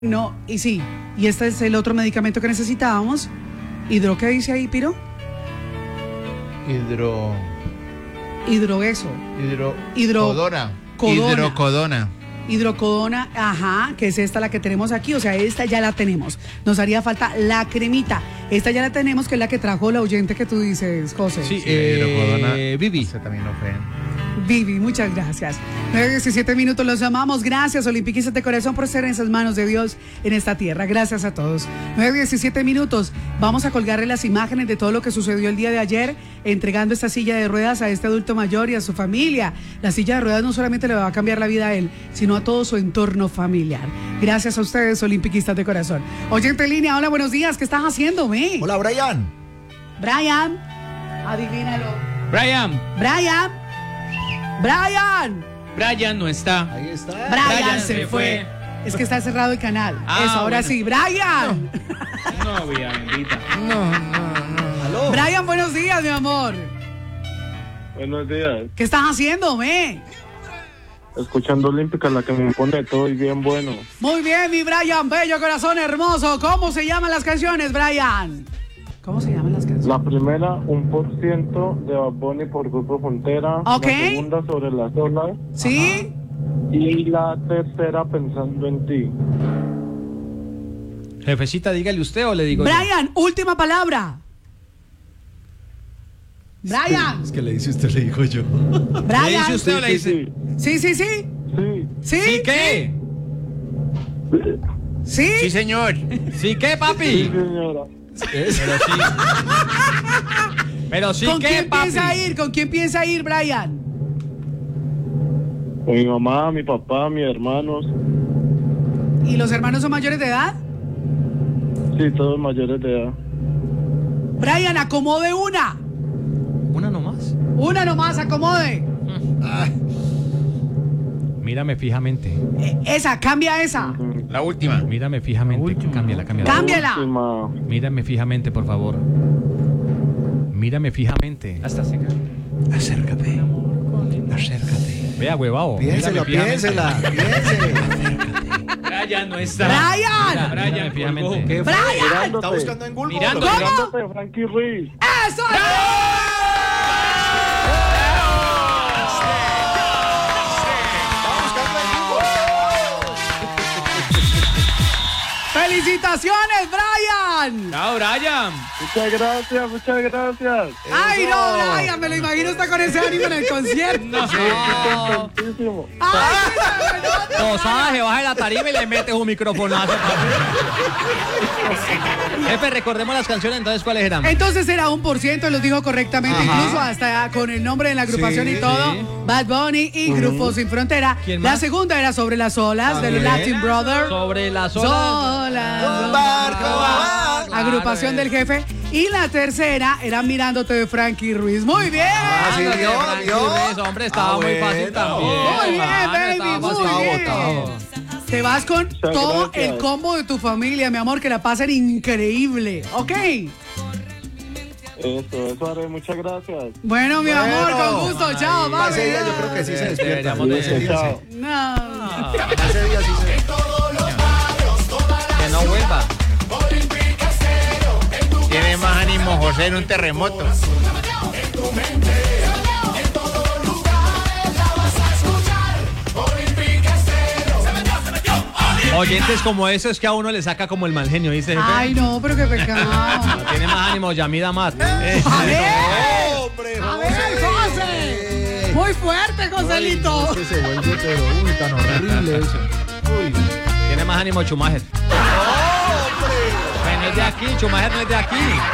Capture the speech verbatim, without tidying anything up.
No, y sí, y este es el otro medicamento que necesitábamos. ¿Hidro qué dice ahí, Piro? Hidro... Hidroeso. Hidro... Hidro... Codona. Codona. Hidrocodona. Hidrocodona, ajá, que es esta la que tenemos aquí, o sea, esta ya la tenemos. Nos haría falta la cremita. Esta ya la tenemos, que es la que trajo la oyente que tú dices, José. Sí, Sí, eh, hidrocodona. Vivi. Ese también lo fue. Vivi, muchas gracias. nueve diecisiete minutos, los amamos. Gracias, Olimpiquistas de corazón, por ser en esas manos de Dios en esta tierra. Gracias a todos. nueve diecisiete minutos. Vamos a colgarle las imágenes de todo lo que sucedió el día de ayer, entregando esta silla de ruedas a este adulto mayor y a su familia. La silla de ruedas no solamente le va a cambiar la vida a él, sino a todo su entorno familiar. Gracias a ustedes, Olimpiquistas de corazón. Oyente en línea, hola, buenos días. ¿Qué estás haciendo, me? Hola, Brian. Brian, adivínalo. Brian. Brian. Brian. Brian no está. Ahí está. Brian, Brian se se fue. fue. Es que está cerrado el canal. Ah, Eso, ahora bueno. sí. Brian. No, vida bendita. No, no, no. Aló. Brian, buenos días, mi amor. Buenos días. ¿Qué estás haciendo, me? Escuchando Olímpica, la que me pone todo y bien bueno. Muy bien, mi Brian, bello corazón hermoso. ¿Cómo se llaman las canciones, Brian? ¿Cómo se llaman las canciones? La primera, un por ciento de Bad Bunny por Grupo Frontera. Ok. La segunda, Sobre las olas. ¿Sí? Y la tercera, Pensando en ti. Jefecita, dígale usted o le digo yo. Brian, última palabra. Brian. Es que le dice usted, le digo yo. ¿Le Brian. dice usted o le Sí, dice? Sí, sí, sí, sí. sí. ¿Sí? ¿Sí qué? ¿Sí? Sí, señor. ¿Sí qué, Sí, papi? señora. Pero sí. Pero sí ¿Con qué, quién papi. piensa ir? ¿Con quién piensa ir, Brian? Con mi mamá, mi papá, mis hermanos. ¿Y los hermanos son mayores de edad? Sí, todos mayores de edad. Brian, acomode una. ¿Una nomás? Una nomás, acomode. Mírame fijamente. Eh, esa, cambia esa. La última. Mírame fijamente. Cámbiala, cámbiala. Cámbiala. Última. Mírame fijamente, por favor. Mírame fijamente. Hasta seca. Acércate. Acércate. Vea, huevado. Piénsela, Mírame piénsela, piénsela. Brian no está. Brian. Brian, mírame fijamente. ¿Qué fue? Brian. ¿Está Mirándote. buscando en Google? Mirando. ¿Cómo? Mirándote, Frankie Ruiz. ¡Eso! ¿Está buscando en Google? ¡Felicitaciones, Brian! Chao, Brian. Muchas gracias, muchas gracias. ¡Ay, Eso. no, Brian! Me lo imagino está con ese ánimo en el concierto. No. Contentísimo. ¡Ay, sí, no, no, no. Sabe, baja la tarima y le metes un microfonazo. Jefe, recordemos las canciones, entonces, ¿cuáles eran? Entonces era un por ciento, los dijo correctamente, Ajá. incluso hasta con el nombre de la agrupación Sí, y todo. sí. Bad Bunny y Grupo Sin Frontera. ¿Quién La más? segunda era Sobre las olas, de los También. Latin Brothers. Sobre las olas. Solas. Un barco va. Agrupación del jefe. Y la tercera era Mirándote de Frankie Ruiz. Muy bien. Ah, sí, Ándale, vio, Frankie vio. Ruiz, hombre, estaba Ah, muy fácil bueno. también. Muy bien, hermano, baby, estaba muy fácil. bien. botado. Te vas con Muchas todo gracias. el combo de tu familia, mi amor, que la pasen increíble. ¿Ok? Eso, eso haré. Muchas gracias. Bueno, mi Bueno. amor, con gusto. Chao, Para papi. ese día yo creo que sí se despierta. Deberíamos de- Ese día sí. Chao. No. Ese día sí se Que no vuelva. Tiene más ánimo José en un terremoto. Oyentes como esos que a uno le saca como el mal genio, dice jefe. Ay, no, pero qué pecado. Tiene más ánimo, Yamida Mat. A ver, ¡Hombre, a ver, José. Muy fuerte, Joselito. Es que se vuelve, pero uy, tan horrible eso. Uy. Tiene más ánimo Chumajer. ¡Hombre! Pues no es de aquí, Chumajer no es de aquí.